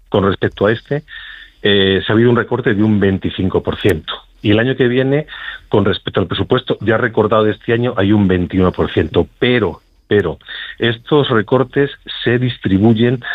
con respecto a se ha habido un recorte de un 25%. Y el año que viene, con respecto al presupuesto ya recordado de este año, hay un 21%. Pero estos recortes se distribuyen